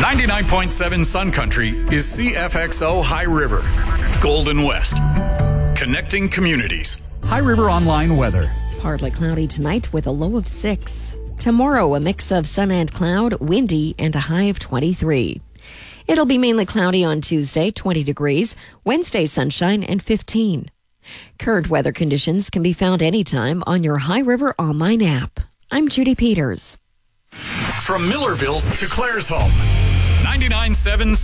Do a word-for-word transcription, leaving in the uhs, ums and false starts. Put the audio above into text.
ninety-nine point seven Sun Country is C F X O High River, Golden West. Connecting communities. High River Online weather. Partly cloudy tonight with a low of six. Tomorrow, a mix of sun and cloud, windy, and a high of twenty-three. It'll be mainly cloudy on Tuesday, twenty degrees. Wednesday, sunshine and fifteen. Current weather conditions can be found anytime on your High River Online app. I'm Judy Peters. From Millerville to Claresholm, ninety-nine point seven